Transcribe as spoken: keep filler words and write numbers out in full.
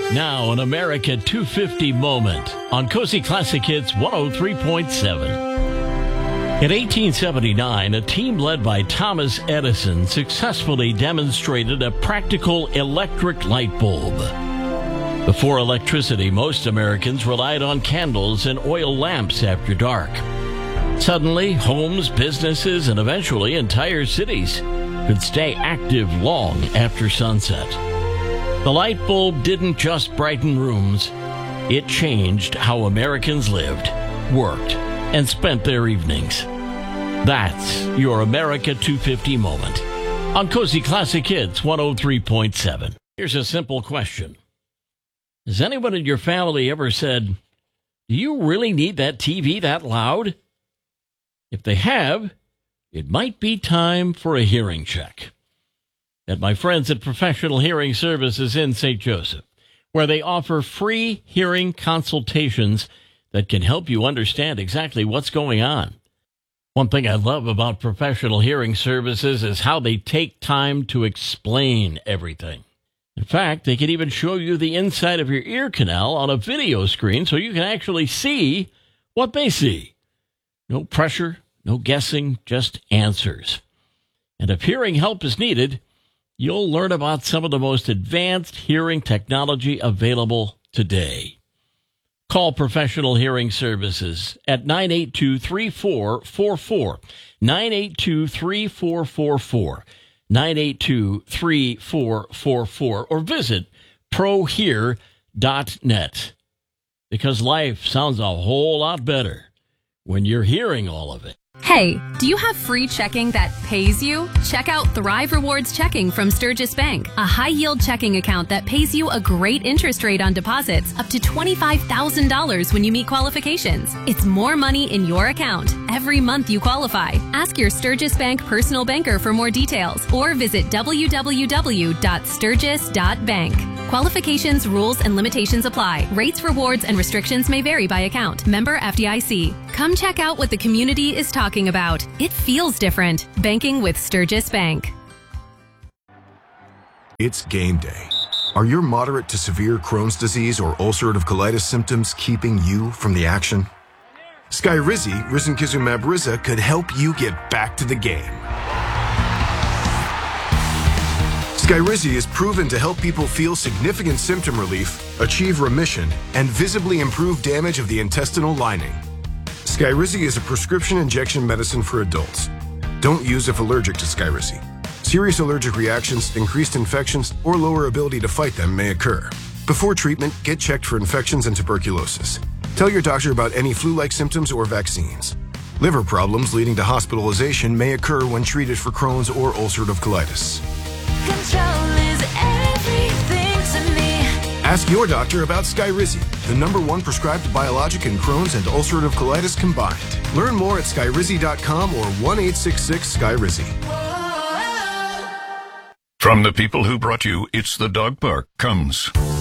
Now, an America two fifty moment on Cozy Classic Hits one oh three point seven. In eighteen seventy-nine, a team led by Thomas Edison successfully demonstrated a practical electric light bulb. Before electricity, most Americans relied on candles and oil lamps after dark. Suddenly, homes, businesses, and eventually entire cities could stay active long after sunset. The light bulb didn't just brighten rooms, it changed how Americans lived, worked, and spent their evenings. That's your America two fifty moment on Cozy Classic Hits one oh three point seven. Here's a simple question. Has anyone in your family ever said, "Do you really need that T V that loud?" If they have, it might be time for a hearing check. At my friends at Professional Hearing Services in Saint Joseph, where they offer free hearing consultations that can help you understand exactly what's going on. One thing I love about Professional Hearing Services is how they take time to explain everything. In fact, they can even show you the inside of your ear canal on a video screen so you can actually see what they see. No pressure, no guessing, just answers. And if hearing help is needed, you'll learn about some of the most advanced hearing technology available today. Call Professional Hearing Services at nine eight two, three four four four, nine eight two, three four four four, nine eight two, three four four four, or visit pro hear dot net. Because life sounds a whole lot better when you're hearing all of it. Hey, do you have free checking that pays you? Check out Thrive Rewards Checking from Sturgis Bank, a high-yield checking account that pays you a great interest rate on deposits up to twenty-five thousand dollars when you meet qualifications. It's more money in your account every month you qualify. Ask your Sturgis Bank personal banker for more details or visit w w w dot sturgis dot bank. Qualifications, rules, and limitations apply. Rates, rewards, and restrictions may vary by account. Member F D I C. Come check out what the community is talking about. It feels different. Banking with Sturgis Bank. It's game day. Are your moderate to severe Crohn's disease or ulcerative colitis symptoms keeping you from the action? Skyrizi, risankizumab Riza, could help you get back to the game. Skyrizi is proven to help people feel significant symptom relief, achieve remission, and visibly improve damage of the intestinal lining. Skyrizi is a prescription injection medicine for adults. Don't use if allergic to Skyrizi. Serious allergic reactions, increased infections, or lower ability to fight them may occur. Before treatment, get checked for infections and tuberculosis. Tell your doctor about any flu-like symptoms or vaccines. Liver problems leading to hospitalization may occur when treated for Crohn's or ulcerative colitis. Control is everything to me. Ask your doctor about Skyrizi, the number one prescribed biologic in Crohn's and ulcerative colitis combined. Learn more at skyrizi dot com or one eight six six Skyrizi. From the people who brought you It's the Dog Park comes